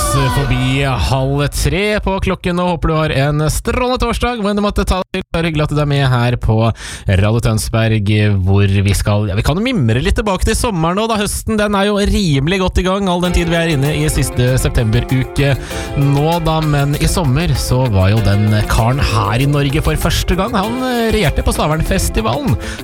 forbi 2:30 på klokken, og håper du har en strålende torsdag, men du måtte ta det til. Det er hyggelig at du er med her på Radio Tønsberg, hvor vi skal, vi kan mimre litt tilbake til sommeren nå, da høsten, den er jo rimelig godt i gang, all den tid vi er inne i siste septemberuke nå da, men i sommer så var jo den karen her i Norge for første gang, han regjerte på Stavernfestivalen.